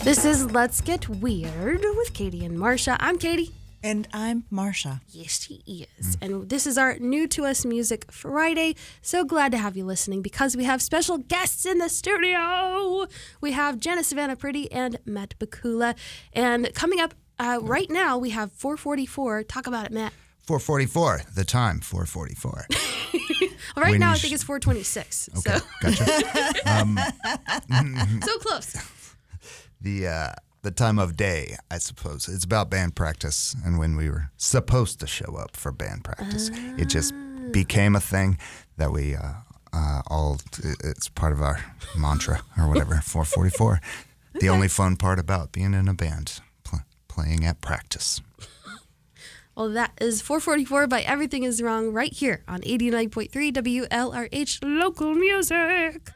This is Let's Get Weird with Katie and Marsha. I'm Katie. And I'm Marsha. Yes, she is. And this is our New to Us Music Friday. So glad to have you listening because we have special guests in the studio. We have Jenna Savannah Pretty and Matt Bakula. And coming up right now, we have 444. Talk about it, Matt. 444, the time, 444. Right now, I think it's 426. Okay, so. Gotcha. So close. The time of day, I suppose. It's about band practice and when we were supposed to show up for band practice. It just became a thing that we it's part of our mantra or whatever, 444. The only fun part about being in a band, playing at practice. Well, that is 444 by Everything Is Wrong right here on 89.3 WLRH Local Music.